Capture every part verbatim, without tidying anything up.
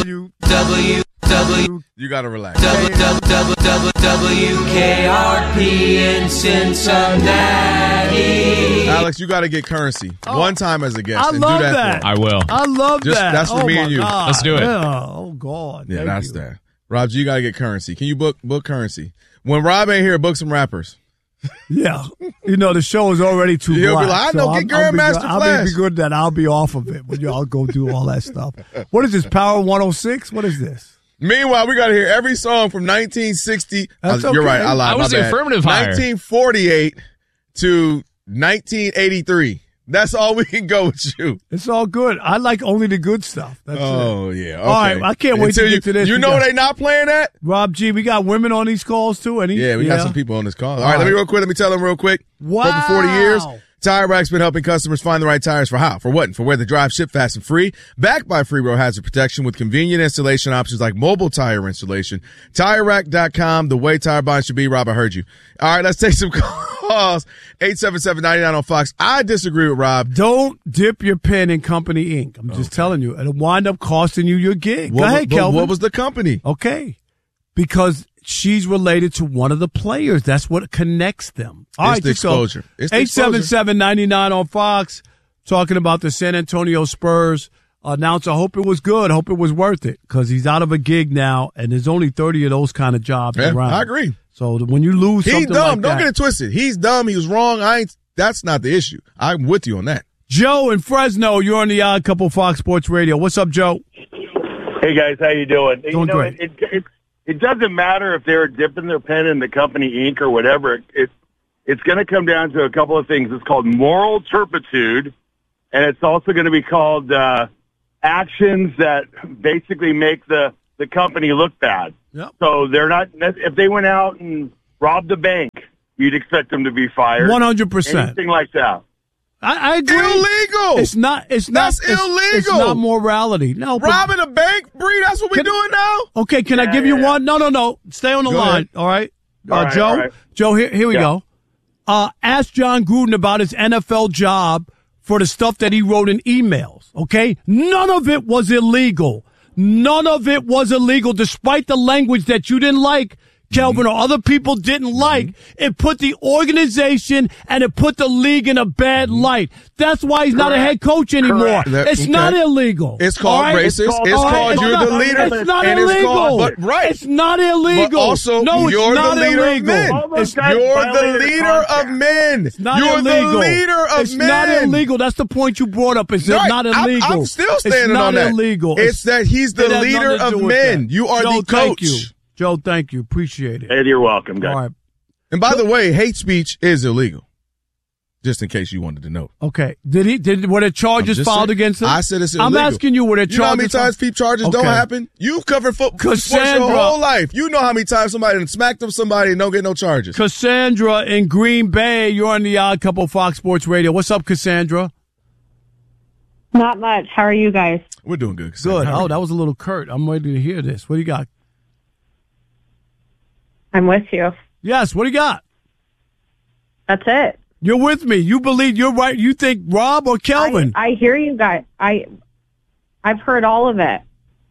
W W W. You got to relax. W W W W K R P in Cincinnati. Alex, you got to get Currency oh, one time as a guest. I and love do that. that. I will. I love Just, that. That's for oh me and you. God. Let's do it. Yeah. Oh, God. Yeah, Thank that's you. that. Rob G, you got to get Currency. Can you book book Currency? When Rob ain't here, book some rappers. Yeah. You know, the show is already too He'll black. be like, I know, so get Grandmaster I'll Flash. I'll be good that I'll be off of it when y'all go do all that stuff. What is this, Power one oh six? What is this? Meanwhile, we got to hear every song from nineteen sixty. That's uh, you're okay. right. I lied. I was my the bad. affirmative hire. nineteen forty-eight to nineteen eighty-three. That's all we can go with you. It's all good. I like only the good stuff. That's oh, it. yeah. Okay. All right. I can't wait Until to get you, to this. You We know got- they not playing that? Rob G, we got women on these calls too. Any? Yeah, we got some people on this call. All, All right, let me right. real quick. Let me tell them real quick. Wow. For over forty years, Tire Rack's been helping customers find the right tires for how, for what, and for where they drive, ship fast and free. Backed by Free Road Hazard Protection with convenient installation options like mobile tire installation. Tire Rack dot com, the way tire buying should be. Rob, I heard you. All right, let's take some calls. eight seven seven, nine nine on Fox. I disagree with Rob. Don't dip your pen in Company Incorporated. I'm just Okay. telling you. It'll wind up costing you your gig. What, Go ahead, but Kelvin. What was the company? Okay. Because she's related to one of the players. That's what connects them. All It's right, the just go. exposure. It's the eight seven seven, nine nine on Fox, talking about the San Antonio Spurs announcer. Hope it was good. Hope it was worth it because he's out of a gig now, and there's only thirty of those kind of jobs Yeah, around. I agree. So when you lose He's something dumb. like Don't that. get it twisted. He's dumb. He was wrong. I ain't. That's not the issue. I'm with you on that. Joe in Fresno, you're on the Odd Couple Fox Sports Radio. What's up, Joe? Hey guys, how you doing? Doing you know, great. It, it, it, it doesn't matter if they're dipping their pen in the Company Incorporated or whatever. It, it it's going to come down to a couple of things. It's called moral turpitude, and it's also going to be called uh, actions that basically make the the company look bad. Yep. So they're not. If they went out and robbed a bank, you'd expect them to be fired. one hundred percent. Anything like that. I, I agree. Illegal. It's not. It's not. That's it's, illegal. It's not morality. No. but- Robbing a bank, Bree. That's what we Can- doing now. Okay, can I Yeah, give you yeah. one? No, no, no. Stay on the Go line. ahead. All right, uh, All right, Joe. all right. Joe, here, here we Yeah. go. Uh, ask John Gruden about his N F L job for the stuff that he wrote in emails. Okay, none of it was illegal. None of it was illegal, despite the language that you didn't like, Kelvin, or other people didn't like. It put the organization and it put the league in a bad light. That's why he's not a head coach anymore. Correct. It's Okay. not illegal. It's called All right? racist. It's called, All right? you're not, the leader. It's not and illegal. It's called, but, right. It's not illegal. But also, no, it's you're not the leader illegal. of men. All those It's, guys You're the violated leader contract. of men. it's not you're illegal. the leader of it's men. not illegal. That's the point you brought up. It's Right. not I'm- illegal. I'm, still standing it's not on that. illegal. It's, that he's the it has leader nothing to of do with men. that. You are Joe, the coach. Thank you. Joe, thank you. Appreciate it. Hey, you're welcome, guys. All right. And by the way, hate speech is illegal. Just in case you wanted to know. Okay. Did he? Did were there charges I'm just filed saying. against him? I said it's I'm illegal. asking you, were there You know how many charges? filed? times peep charges don't Okay. happen? You've covered foot, sports Cassandra- your whole life. You know how many times somebody done smacked up somebody and don't get no charges. Cassandra in Green Bay, you're on the Odd Couple Fox Sports Radio. What's up, Cassandra? Not much. How are you guys? We're doing good. Cassandra. Good. How are Oh, you? that was a little curt. I'm ready to hear this. What do you got? I'm with you. Yes, what do you got? That's it. You're with me. You believe you're right. You think Rob or Kelvin? I, I hear you guys. I, I've heard all of it.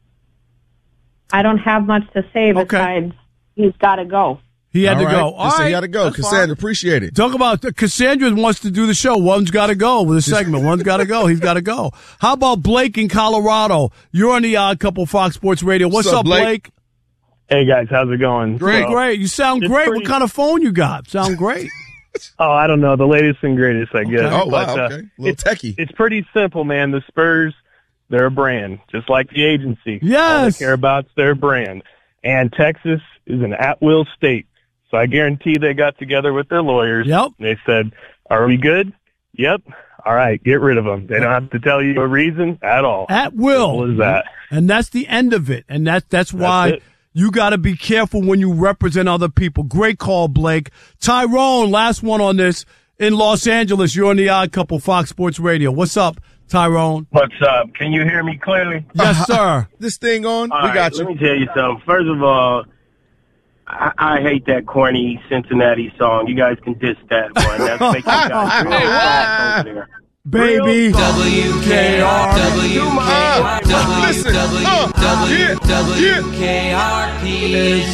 I don't have much to say Okay. besides he's got to go. he had All to right. go. Just All say right. you got to go. That's Cassandra, fine. appreciate it. Talk about Cassandra wants to do the show. One's got to go with a segment. One's got to go. He's got to go. How about Blake in Colorado? You're on the Odd Couple Fox Sports Radio. What's, What's up, up, Blake? Blake? Hey guys, how's it going? Great, So- great. You sound it's great. pretty- What kind of phone you got? Sound great. Oh, I don't know. The latest and greatest, I guess. Oh, wow. But, uh, Okay. A little it's, techie. it's pretty simple, man. The Spurs, they're a brand, just like the agency. All Yes. they care about is their brand. And Texas is an at-will state. So I guarantee they got together with their lawyers. Yep. And they said, are we good? Yep. All right, get rid of them. They don't have to tell you a reason at all. At will. Simple as that. And that's the end of it. And that, that's why it. you got to be careful when you represent other people. Great call, Blake. Tyrone, last one on this in Los Angeles. You're on the Odd Couple Fox Sports Radio. What's up, Tyrone? What's up? Can you hear me clearly? Yes, sir. This thing on? All we right, got Let you. me tell you something. First of all, I, I hate that corny Cincinnati song. You guys can diss that one. That's making you guys real Hey, fast over there. baby. W K R W K R Listen, uh, yeah, W K R P in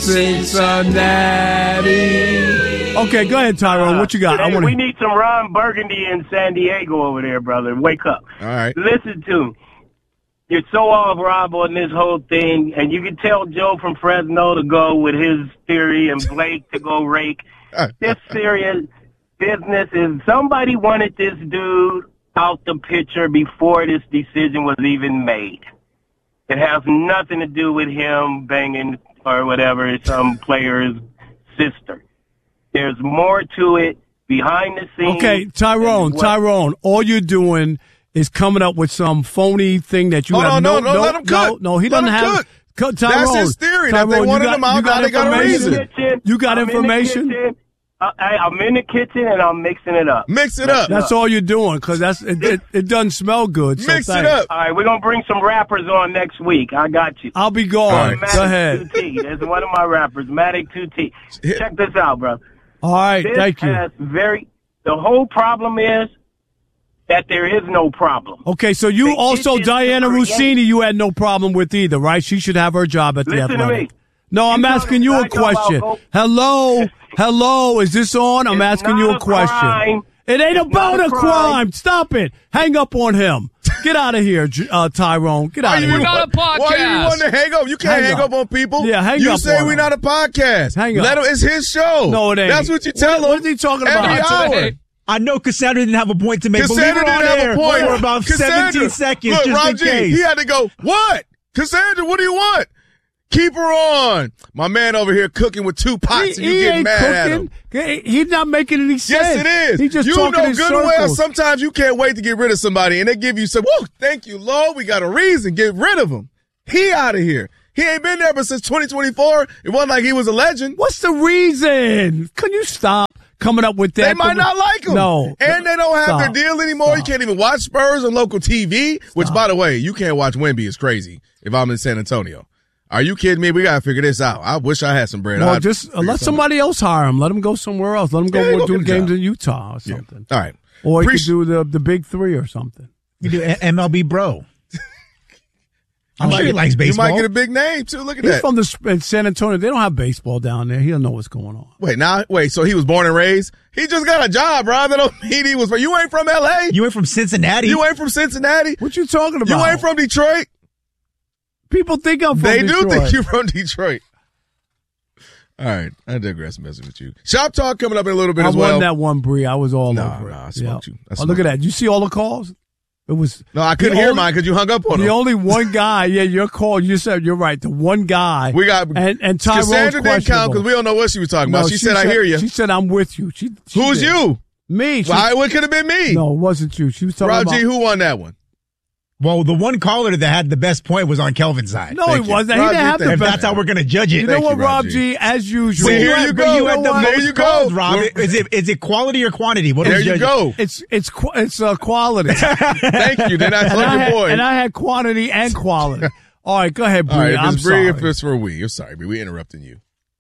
Cincinnati. Okay, go ahead, Tyrone. What you got? Hey, I want we to. need some Ron Burgundy in San Diego over there, brother. Wake up. All right. Listen to me. You're so off, Rob, on this whole thing, and you can tell Joe from Fresno to go with his theory and Blake to go rake. This serious business is somebody wanted this dude out the picture before this decision was even made. It has nothing to do with him banging or whatever some player's sister. There's more to it behind the scenes. Okay, Tyrone, what- Tyrone, all you're doing is coming up with some phony thing that you Hold have on, no, no, no, no, let him no, cook. no, he Let doesn't him have. cook. Tyrone, That's his theory, that they Tyrone, you wanted got- him out, you got now they got a information? reason. Kitchen. You got I'm in the information? kitchen. I, I, I'm in the kitchen and I'm mixing it up. Mix it up. That's all you're doing because that's it, it, it doesn't smell good. So Mix it thanks. up. All right, we're going to bring some rappers on next week. I got you. I'll be gone. All right. Go ahead. two T. There's one of my rappers, Matic two T. Check this out, bro. All right, This thank you. has very. The whole problem is that there is no problem. Okay, so you They also did this Diana to create- Rossini, you had no problem with either, right? She should have her job at the Listen to Athletic. me. No, I'm You know asking you a what I'm talking question. about, Hello, hello, is this on? I'm It's asking you not a a question. crime. It ain't It's about not a a crime. crime. Stop it. Hang up on him. Get out of here, J- uh, Tyrone. Get out of Why here. you not a want- Why you podcast. want to hang up? You can't Hang hang, up. up. on people. Yeah, hang you up say on we're him. not a podcast. Hang up. Let him. It's his show. No, it ain't. That's what you tell What- him. what is he talking about? Every That's what hour. it- I know Cassandra didn't have a point to make. Cassandra but leave her didn't on have air a point. for about Cassandra, seventeen seconds, look, just Rob in G, case. he had to go, what? Cassandra, what do you want? Keep her on. My man over here cooking with two pots He, and you he getting ain't mad at him. cooking. He- He's not making any sense. Yes, it is. He's just you talking know in good and well circles. sometimes you can't wait to get rid of somebody and they give you some, whoa, thank you, Lord. We got a reason. Get rid of him. He out of here. He ain't been there but since twenty twenty-four. It wasn't like he was a legend. What's the reason? Can you stop coming up with that? They might not like him. No. And they don't have Stop. their deal anymore. Stop. You can't even watch Spurs on local T V, which, by the way, you can't watch Wemby. It's crazy if I'm in San Antonio. Are you kidding me? We got to figure this out. I wish I had some bread. Well, I'd just uh, figure let something somebody else hire him. Let him go somewhere else. Let him go Yeah, go do get a games job. in Utah or out. something. All right. Or he could Appreci- do the the big three or something. You do M L B Bro. I'm You sure he might- likes baseball. You might get a big name, too. Look at He's that. from the Sp- in San Antonio. They don't have baseball down there. He don't know what's going on. Wait, now, wait, so he was born and raised? He just got a job, bro. That don't mean he was from, you ain't from L A? You went from Cincinnati. You ain't from Cincinnati? What you talking about? You ain't from Detroit? People think I'm from They Detroit. do think you're from Detroit. All right, I digress messing with you. Shop Talk coming up in a little bit I as won well. that one, Bree. I was all Nah, over it. nah, I smoked you. I Oh, smoked look at you. that. Did you see all the calls? It was No, I couldn't the hear only- mine because you hung up on The him. only one guy, yeah, your call. You said you're right. The one guy. We got and and Tyrone's Cassandra didn't count because questionable. we don't know what she was talking No, about. She, said, "I hear you." She said, "I'm with you." She, she Who's did. you? Me. She, Well, it could have been me. no, it wasn't you. She was talking Rob about. G, who won that one? Well, the one caller that had the best point was on Kelvin's side. no, Thank he you. wasn't. Rob He G, didn't have thank the If you. best. that's how we're gonna judge it. You know Thank what, you, Rob Rob G. G? As usual. See, here had- you but go. You had the There most you go. calls, Rob. We're- Is it is it quality or quantity? What There is you judging? go. It's it's qu- it's uh, quality. Thank you. Then I and, told I your had, boy. and I had quantity and quality. All right, go ahead, Bree. All right, if I'm it's Bree, sorry. if it's for we, you're sorry, Bree. We interrupting you.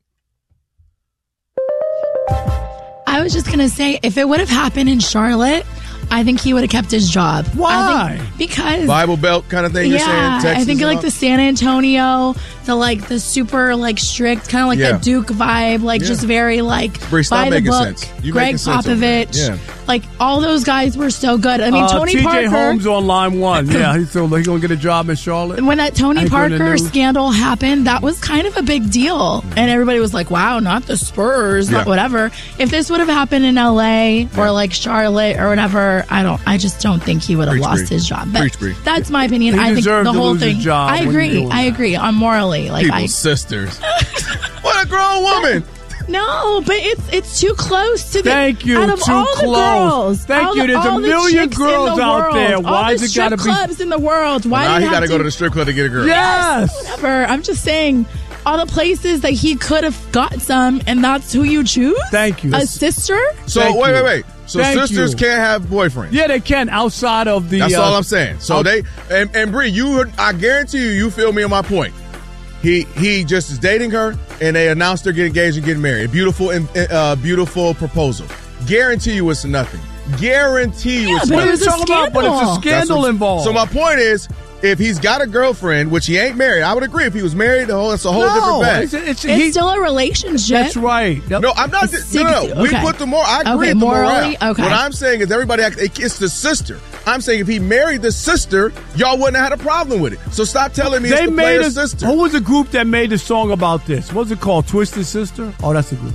I was just going to say, if it would have happened in Charlotte, I think he would have kept his job. Why? I think, because Bible Belt kind of thing. You're yeah, saying Texas I think and like all? the San Antonio, the like the super like strict, kind of like Yeah. the Duke vibe, like Yeah. just very like Bree, stop by the making book. sense. You Greg making sense over there. Popovich, Yeah. like all those guys were so good. I mean, uh, Tony T J Parker. Holmes on line one. Yeah, he's still he's gonna get a job in Charlotte. When that Tony Anchor in the Parker news. scandal happened, that was kind of a big deal. And everybody was like, wow, not the Spurs, not Yeah. whatever. If this would have happened in L A or like Charlotte or whatever, I don't I just don't think he would have Preach, lost Bree. his job. But Preach, Bree. that's my opinion. He I think deserved the to whole lose his thing. job I when agree. you're doing I that. agree. On morally. Like People's I sisters. What a grown woman. No, but it's it's too close to the Thank you. out of Too all close. the girls. Thank all you. the- There's a all the million chicks in girls the out world, there. all Why the does it gotta strip be- clubs in the world? Why Now do he you got have to go to the strip club to get a girl. Yes. whatever. I'm just saying, all the places that he could have got some, and that's who you choose? Thank you. A sister? So Thank wait, you. wait, wait. So Thank sisters you. can't have boyfriends. Yeah, they can outside of the. That's uh, all I'm saying. So out- they and, and Bree, you heard, I guarantee you, you feel me on my point. He he just is dating her, and they announced they're getting engaged and getting married. Beautiful and uh, beautiful proposal. Guarantee you, it's nothing. Guarantee you. Yeah, it's but fake. it was a Talking about, but it's a scandal. scandal That's what- involved. So my point is, if he's got a girlfriend, which he ain't married, I would agree. If he was married, the whole it's a whole different no, bag. it's, it's, It's he- still a relationship. that's right. That- No, I'm not. It's No, no, no. sixty- We okay. put the more. I agree Okay, with the morally, morale. okay. What I'm saying is everybody act. It's the sister. I'm saying if he married the sister, y'all wouldn't have had a problem with it. So stop telling me They it's the made player's a sister. Who was the group that made the song about this? What's it called? Twisted Sister? Oh, that's a group.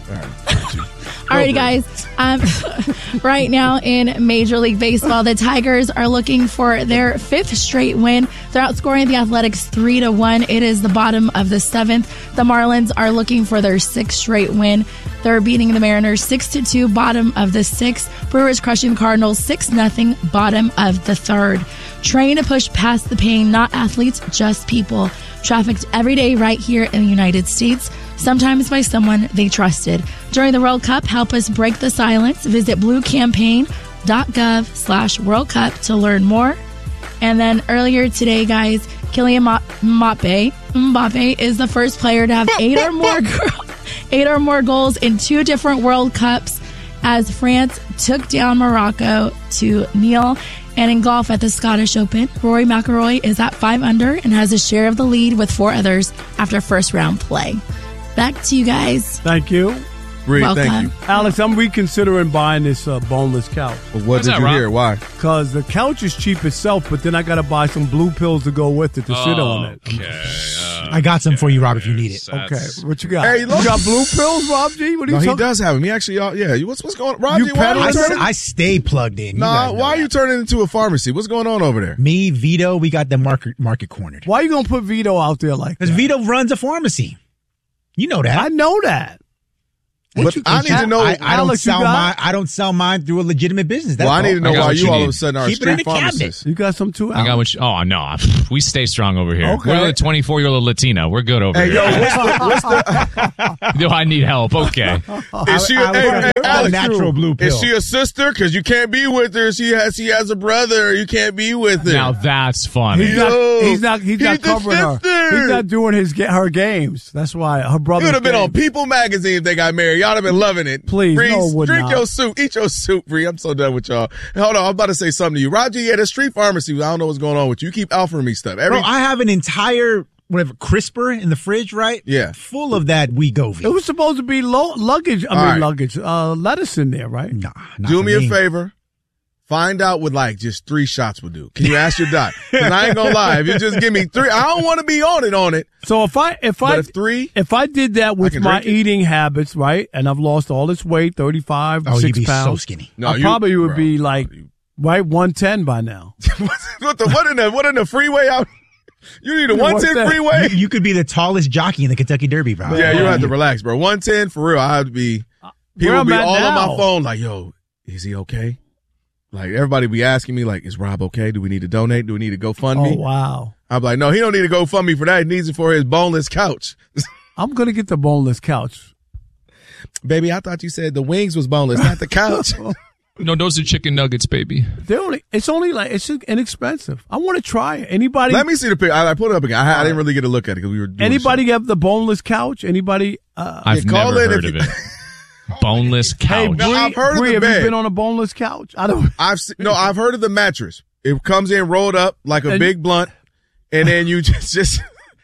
Alrighty, guys. Um, right now in Major League Baseball, the Tigers are looking for their fifth straight win. They're outscoring the Athletics three to one. It is the bottom of the seventh. The Marlins are looking for their sixth straight win. They're beating the Mariners six to two, bottom of the sixth. Brewers crushing the Cardinals six nothing, bottom of the third. Trying to push past the pain, not athletes, just people. Trafficked every day right here in the United States, sometimes by someone they trusted. During the World Cup, help us break the silence. Visit bluecampaign.gov slash World Cup to learn more. And then earlier today, guys, Kylian Mbappe, Mbappe is the first player to have eight or more eight or more goals in two different World Cups as France took down Morocco to nil. And in golf at the Scottish Open, Rory McIlroy is at five under and has a share of the lead with four others after first round play. Back to you guys. Thank you. Reed, Welcome. thank you. Alex, I'm reconsidering buying this uh, boneless couch. Well, what What's did that, you Rob? hear? Why? Because the couch is cheap itself, but then I got to buy some blue pills to go with it to sit on it. Okay. Uh, I got some for you, Rob, if you need it. Okay, that's- what you got? Hey, you look- got blue pills, Rob G? What are No, you he talking does have him. He actually, uh, yeah. What's what's going on? Rob You G, why are peddling you I, Turn turning? I stay plugged in. You Nah, guys know why are that. you turning into a pharmacy? What's going on over there? Me, Vito, we got the market market cornered. Why are you going to put Vito out there like Because that? Vito runs a pharmacy. You know that. I know that. But I need to know. I, I don't Alex, you sell got- mine. I don't sell mine through a legitimate business. That's well, I need to know I got why what you you all need. of a sudden are a Keep it in street the cabinet. pharmacist. You got some too, I got Alex? what you, oh, no. We stay strong over here. Okay. We're the twenty-four-year-old Latina. We're good over Hey, here. yo, what's the, what's the Do I need help? Okay. is she? I was hey, trying hey, to- Alex, natural blue pill. Is she a sister? Because you can't be with her. She has. She has a brother. You can't be with her. Now that's funny. He's not, Yo, he's not, he's not he's the covering her. sister. He's not doing his ga- her games. That's why her brother. You would have been on People Magazine if they got married. Y'all have been loving it. Please, Bree, no, it would drink not. your soup. Eat your soup, Bree. I'm so done with y'all. Hold on, I'm about to say something to you. Roger, yeah, the street pharmacy. I don't know what's going on with you. You keep offering me stuff. Every Bro, I have an entire whatever crisper in the fridge, right? Yeah. Full of that Wegovy. It was supposed to be low, luggage. I All mean, right. luggage. Uh, lettuce in there, right? Nah, not do for me a favor. Find out what like just three shots would do. Can you ask your doc? Because I ain't gonna lie. If you just give me three, I don't want to be on it on it. So if I if But I if three, if I did that with can my drink it. eating habits, right, and I've lost all this weight, thirty-five, Oh, six you'd be pounds, so skinny. No, I you- probably would bro, be like you- right one ten by now. what the what in the what in the freeway out? You need a one What's ten that? freeway. You, you could be the tallest jockey in the Kentucky Derby, bro. Yeah, you have to relax, bro. one ten for real. I have to be. People Where I'm be at all on now. my phone like, yo, is he okay? Like everybody be asking me like, is Rob okay? Do we need to donate? Do we need to GoFundMe? Oh wow! I'm like, no, he don't need to GoFundMe for that. He needs it for his boneless couch. I'm gonna get the boneless couch. Baby, I thought you said the wings was boneless, not the couch. No, those are chicken nuggets, baby. They only it's only like it's inexpensive. I want to try it. Anybody? Let me see the picture. I, I put it up again. I, I didn't really get a look at it because we were doing Anybody have the boneless couch? Anybody? Uh, I've Yeah, call never in if heard of you- it. Boneless hey, couch. Bree, I've heard of Bree, the have bed. you been on a boneless couch? I don't. I've se- no, I've heard of the mattress. It comes in rolled up like a And- big blunt, and then you just just,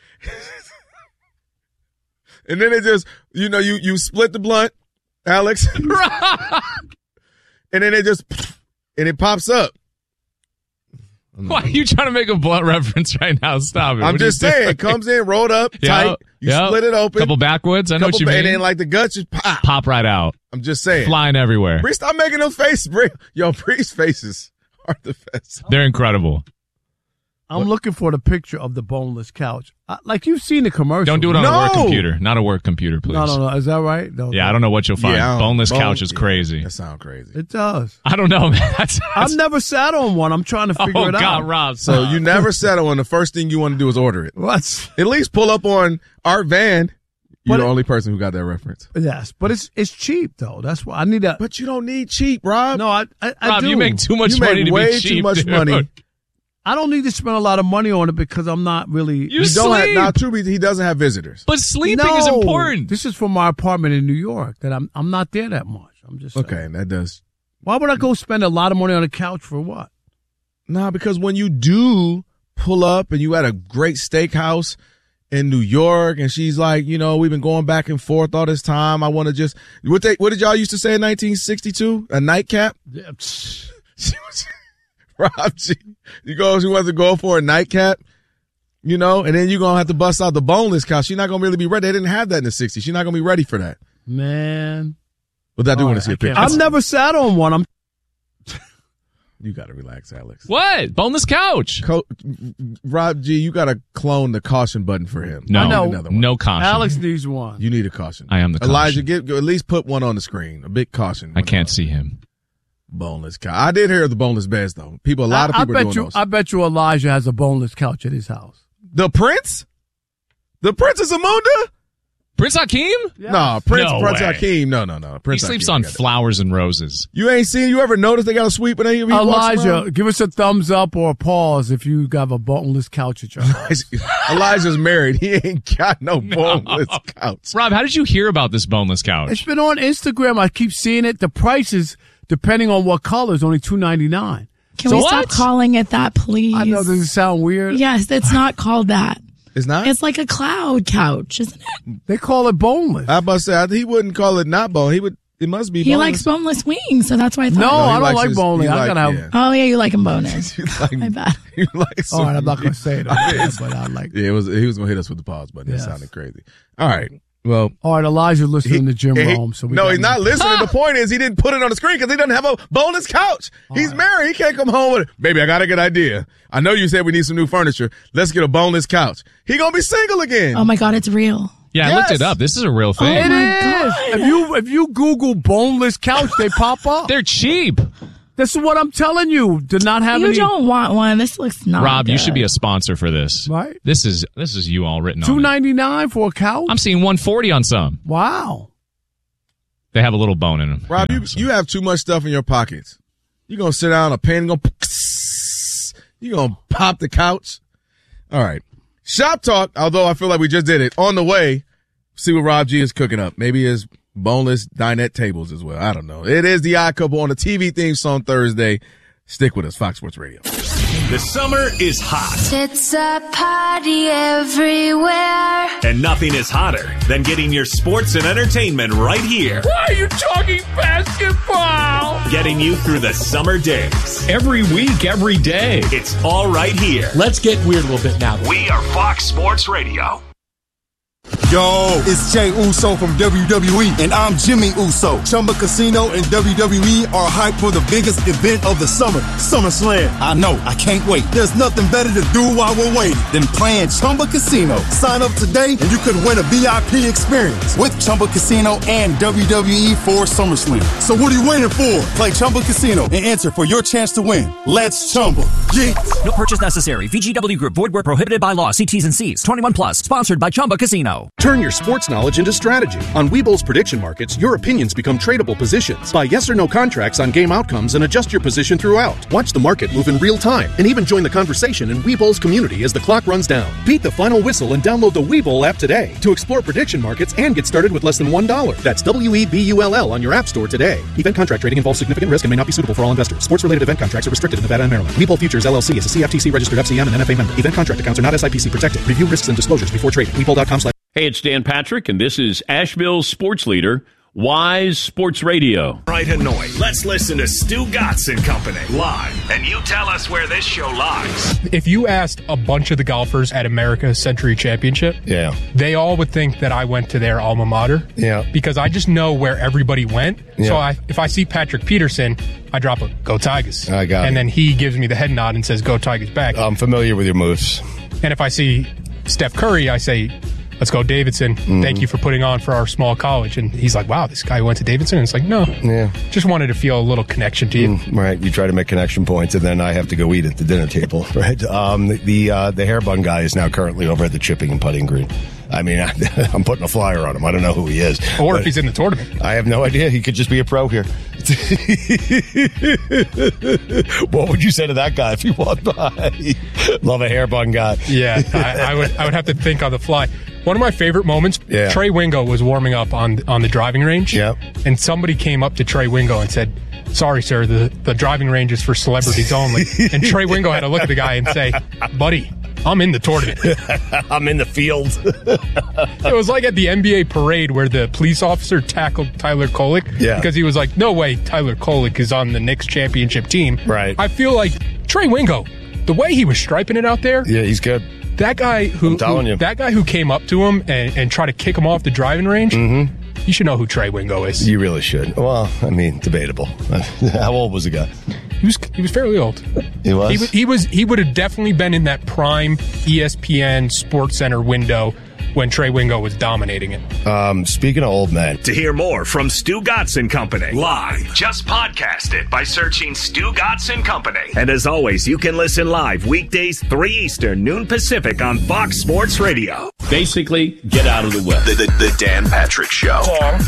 and then it just you know you you split the blunt, Alex, and then it just and it pops up. Why are you trying to make a blunt reference right now? Stop it. I'm What are you just saying, doing? it comes in rolled up Yeah, tight. You yeah. split it open, Couple backwoods. I know couple what you ba- mean. and then like the guts just pop. Pop right out. I'm just saying, Flying everywhere. Bree, stop making those faces, Bree. Yo, Bree's faces are the best. They're incredible. I'm looking for the picture of the boneless couch. Uh, like you've seen the commercial. Don't do it on No. a work computer. Not a work computer, please. No, no, no. Is that right? No, Yeah, no. I don't know what you'll find. Yeah, I don't- Boneless bone- couch is yeah, crazy. That sounds crazy. It does. I don't know, man. That's, I've that's never sat on one. I'm trying to figure oh it God, out. Rob. So you never settle on the first thing you want to do is order it. What's At least pull up on Art Van. You're But the it- only person who got that reference. yes, but it's it's cheap though. That's why I need a. But you don't need cheap, Rob. No, I I, I Rob, do. you make too much you money make to way be cheap. too much dude. money. I don't need to spend a lot of money on it because I'm not really. You He don't have, sleep. now, true, he doesn't have visitors. But sleeping no, is important. This is from my apartment in New York. That I'm I'm not there that much. I'm just saying. Okay, that does. Why would I go spend a lot of money on a couch for what? Nah, because when you do pull up and you at a great steakhouse in New York and she's like, you know, we've been going back and forth all this time. I want to just, what they, what did y'all used to say in nineteen sixty-two? A nightcap? Yeah. Rob G, you go, she wants to go for a nightcap, you know, and then you're going to have to bust out the boneless couch. She's not going to really be ready. They didn't have that in the sixties. She's not going to be ready for that. Man. But I do All want right, to see a I picture. can't- I've never sat on one. I'm. You got to relax, Alex. What? Boneless couch. Co- Rob G, you got to clone the caution button for him. No, I know. Another one. no caution. Alex needs one. You need a caution. I am the caution. Elijah, get, at least put one on the screen. A big caution. I can't see him. Boneless couch. I did hear of the boneless beds, though. People, a lot of I, people I are bet doing you. those. I bet you Elijah has a boneless couch at his house. The Prince? The Princess Amunda? Prince Hakeem? Yes. No, Prince No Prince way. Hakeem. No, no, no. He Prince sleeps Hakeem, on I got it. flowers and roses. You ain't seen, you ever noticed they got a sweep when they he walks Elijah, around? give us a thumbs up or a pause if you got a boneless couch at your house. Elijah's married. He ain't got no boneless couch. Rob, how did you hear about this boneless couch? It's been on Instagram. I keep seeing it. The prices, depending on what color, is only two ninety nine. Can So we what? stop calling it that, please? I know. Does it sound weird? Yes, it's not called that. It's not? It's like a cloud couch, isn't it? They call it boneless. I about to say, I- he wouldn't call it not bone. He would, it must be He boneless. likes boneless wings, so that's why I thought. No, he I don't likes like his- boneless. he I'm like- gonna have. yeah. Oh yeah, you like him bonus. You like, My bad. you like some- All right, I'm not gonna say that, but I like. Yeah, it was, he was going to hit us with the pause button. Yes. That sounded crazy. All right. Well, All right, Elijah's listening to Jim he- Rome. So we no, got he's not listening. The point is he didn't put it on the screen because he doesn't have a boneless couch. He's married. He can't come home with it. Baby, I got a good idea. I know you said we need some new furniture. Let's get a boneless couch. He going to be single again. Oh my God, it's real. Yeah, I Yes. looked it up. This is a real thing. Oh It my is. God. If you if you Google boneless couch, they pop up. They're cheap. This is what I'm telling you. Did not have You any. don't want one. This looks not. Rob, you good. should be a sponsor for this. Right. This is this is you all written Two on it. ninety nine for a couch. I'm seeing one forty on some. Wow. They have a little bone in them. Rob, you, know, so. you have too much stuff in your pockets. You're going to sit down, a pen going to you're going to pop the couch. All right. Shop talk, although I feel like we just did it, on the way. See what Rob G is cooking up. Maybe his boneless dinette tables as well. I don't know. It is the Odd Couple on the T V theme song Thursday. Stick with us, Fox Sports Radio. The summer is hot, It's a party everywhere. and nothing is hotter than getting your sports and entertainment right here. Why are you talking basketball? Getting you through the summer days. Every week, every day. It's all right here. Let's get weird a little bit now. We are Fox Sports Radio. Yo, it's Jay Uso from W W E, and I'm Jimmy Uso. Chumba Casino and W W E are hyped for the biggest event of the summer, SummerSlam. I know, I can't wait. There's nothing better to do while we're waiting than playing Chumba Casino. Sign up today and you could win a V I P experience with Chumba Casino and W W E for SummerSlam. So what are you waiting for? Play Chumba Casino and enter for your chance to win. Let's Chumba. Yeah. No purchase necessary. V G W Group. Void where prohibited by law. See T's and C's. twenty-one plus. Sponsored by Chumba Casino. Turn your sports knowledge into strategy. On Webull's prediction markets, your opinions become tradable positions. Buy yes or no contracts on game outcomes and adjust your position throughout. Watch the market move in real time and even join the conversation in Webull's community as the clock runs down. Beat the final whistle and download the Webull app today to explore prediction markets and get started with less than one dollar. That's W E B U L L on your app store today. Event contract trading involves significant risk and may not be suitable for all investors. Sports-related event contracts are restricted in Nevada and Maryland. Webull Futures L L C is a C F T C-registered F C M and N F A member. Event contract accounts are not S I P C protected. Review risks and disclosures before trading. Webull dot com slash Hey, it's Dan Patrick, and this is Asheville's sports leader, Wise Sports Radio. Right, Hanoi. Let's listen to Stu Gatz and Company live, and you tell us where this show lies. If you asked a bunch of the golfers at America's Century Championship, yeah, they all would think that I went to their alma mater. Yeah, because I just know where everybody went. Yeah. So I, if I see Patrick Peterson, I drop a "Go Tigers," I got and it. then he gives me the head nod and says "Go Tigers" back. I'm familiar with your moves. And if I see Steph Curry, I say, "Let's go, Davidson. Mm-hmm. Thank you for putting on for our small college." And he's like, "Wow, this guy went to Davidson?" And it's like, no, yeah, just wanted to feel a little connection to you. Mm, right. You try to make connection points, and then I have to go eat at the dinner table. Right. Um, the uh, the hair bun guy is now currently over at the chipping and putting green. I mean, I, I'm putting a flyer on him. I don't know who he is, or if he's in the tournament. I have no idea. He could just be a pro here. What would you say to that guy if he walked by? Love a hair bun guy. Yeah, I, I would. I would have to think on the fly. One of my favorite moments. Yeah. Trey Wingo was warming up on on the driving range. Yep. And somebody came up to Trey Wingo and said, sorry, sir, the, the driving range is for celebrities only. And Trey Wingo had to look at the guy and say, buddy, I'm in the tournament. I'm in the field. It was like at the N B A parade where the police officer tackled Tyler Kolek Yeah. because he was like, no way Tyler Kolek is on the Knicks championship team. Right. I feel like Trey Wingo, the way he was striping it out there. Yeah, he's good. That guy who, I'm telling who you. that guy who came up to him and, and tried to kick him off the driving range, Mm-hmm. you should know who Trey Wingo is. You really should. Well, I mean, debatable. How old was the guy? He was he was fairly old. He was? He, was- he was he would have definitely been in that prime E S P N Sports Center window when Trey Wingo was dominating it. Um, speaking of old men. To hear more from Stu Gatz and Company live, just podcast it by searching Stu Gatz and Company. And as always, you can listen live weekdays three Eastern, noon Pacific on Fox Sports Radio. Basically, get out of the way. The, the, the Dan Patrick Show. Dan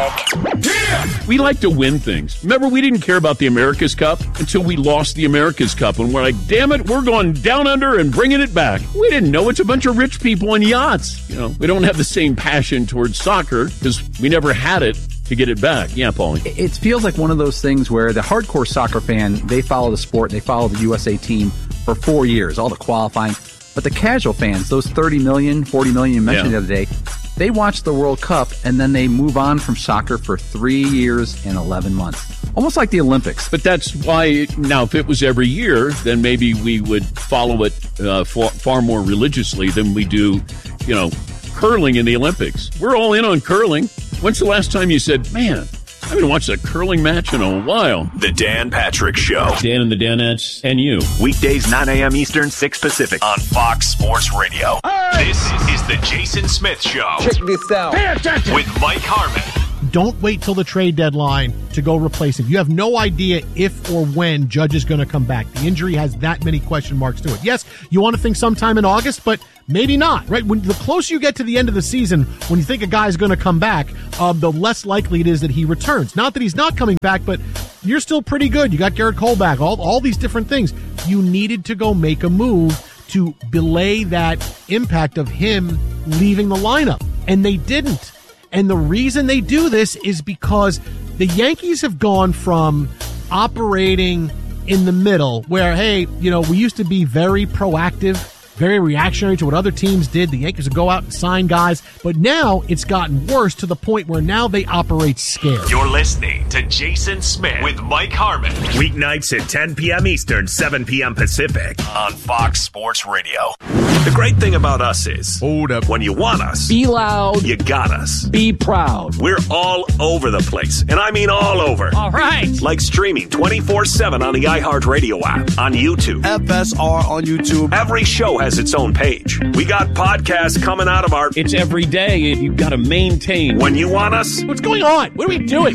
Patrick. We like to win things. Remember, we didn't care about the America's Cup until we lost the America's Cup. And we're like, damn it, we're going down under and bringing it back. We didn't know it's a bunch of rich people in yachts. You know, we don't have the same passion towards soccer because we never had it to get it back. Yeah, Paulie. It feels like one of those things where the hardcore soccer fan, they follow the sport, they follow the U S A team for four years, all the qualifying. But the casual fans, those thirty million, forty million you mentioned Yeah. the other day, they watch the World Cup and then they move on from soccer for three years and eleven months. Almost like the Olympics. But that's why, now, if it was every year, then maybe we would follow it uh, far, far more religiously than we do, you know, curling in the Olympics. We're all in on curling. When's the last time you said, man, I haven't watched a curling match in a while? The Dan Patrick Show. Dan and the Danettes and you. Weekdays, nine a.m. Eastern, six Pacific on Fox Sports Radio. This is the Jason Smith Show. Check this out. Pay attention. With Mike Harmon. Don't wait till the trade deadline to go replace him. You have no idea if or when Judge is going to come back. The injury has that many question marks to it. Yes, you want to think sometime in August, but maybe not, right? When the closer you get to the end of the season, when you think a guy's going to come back, um, the less likely it is that he returns. Not that he's not coming back, but you're still pretty good. You got Garrett Cole back, all, all these different things. You needed to go make a move to belay that impact of him leaving the lineup, and they didn't. And the reason they do this is because the Yankees have gone from operating in the middle where, hey, you know, we used to be very proactive, very reactionary to what other teams did. The Yankees would go out and sign guys. But now it's gotten worse to the point where now they operate scared. You're listening to Jason Smith with Mike Harmon. Weeknights at ten p.m. Eastern, seven p.m. Pacific on Fox Sports Radio. The great thing about us is, hold up, when you want us, Be loud. you got us. Be proud. We're all over the place, and I mean all over. All right. Like streaming twenty-four seven on the iHeartRadio app, on YouTube. F S R on YouTube. Every show has its own page. We got podcasts coming out of our... It's every day. You've got to maintain. When you want us, What's going on? What are we doing?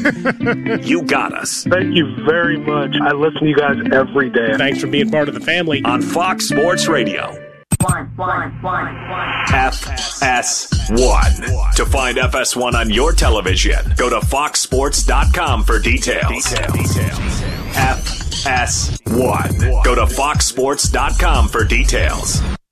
you got us. Thank you very much. I listen to you guys every day. Thanks for being part of the family. On Fox Sports Radio. F S one. To find F S one on your television, go to fox sports dot com for details. F S one. Go to fox sports dot com for details.